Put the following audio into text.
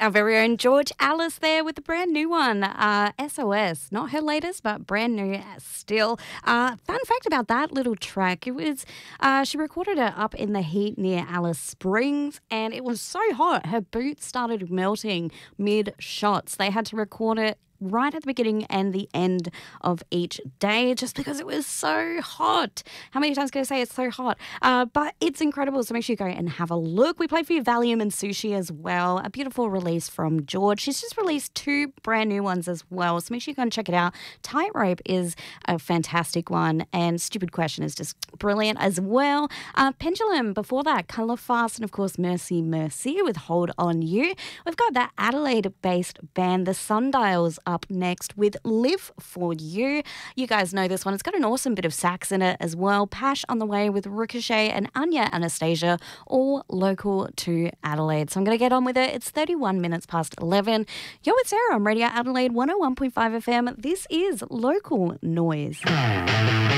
Our very own George Alice there with the brand new one, SOS. Not her latest, but brand new still. Fun fact about that little track, it was she recorded it up in the heat near Alice Springs, and it was so hot her boots started melting mid-shots. They had to record it right at the beginning and the end of each day just because it was so hot. How many times can I say it's so hot? But it's incredible, so make sure you go and have a look. We played for you Valium and Sushi as well. A beautiful release from George. She's just released 2 brand new ones as well, so make sure you go and check it out. Tightrope is a fantastic one, and Stupid Question is just brilliant as well. Pendulum, before that, Colour Fast, and of course Mercy Mercy with Hold On You. We've got that Adelaide-based band, the Sundials, up next with Live For You. You guys know this one. It's got an awesome bit of sax in it as well. Pash on the way with Ricochet and Anya Anastasia, all local to Adelaide. So I'm going to get on with it. It's 31 minutes past 11. You're with Sarah on Radio Adelaide 101.5 FM. This is Local Noise.